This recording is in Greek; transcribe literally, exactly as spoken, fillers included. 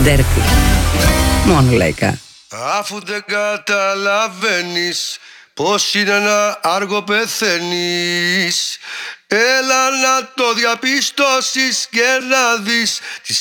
Ντέρπι. Μόνο λαϊκά. Αφού δεν καταλαβαίνεις πως είναι να άργο πεθαίνεις, έλα να το διαπιστώσεις και να δεις τις